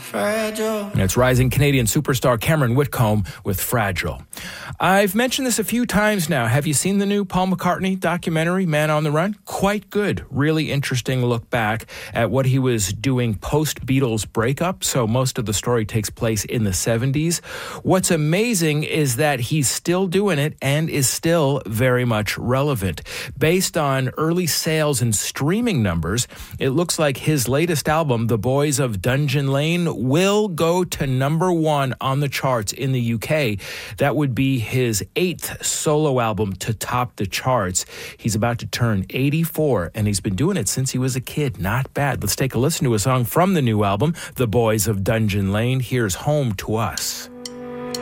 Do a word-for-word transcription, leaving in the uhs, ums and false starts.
Fragile. And it's rising Canadian superstar Cameron Whitcomb with Fragile. I've mentioned this a few times now. Have you seen the new Paul McCartney documentary, Man on the Run? Quite good. Really interesting look back at what he was doing post-Beatles breakup. So most of the story takes place in the seventies. What's amazing is that he's still doing it and is still very much relevant. Based on early sales and streaming numbers, it looks like his latest album, The Boys of Dungeon Lane, will go to number one on the charts in the U K. That would be his eighth solo album to top the charts. He's about to turn eighty-four, and he's been doing it since he was a kid. Not bad. Let's take a listen to a song from the new album, The Boys of Dungeon Lane. Here's Home to Us.